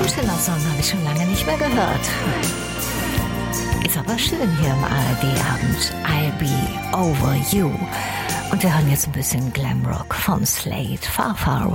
Song habe ich schon lange nicht mehr gehört. Ist aber schön hier im ARD-Abend. I'll Be Over You. Und wir hören jetzt ein bisschen Glamrock von Slade. Far, Far Away.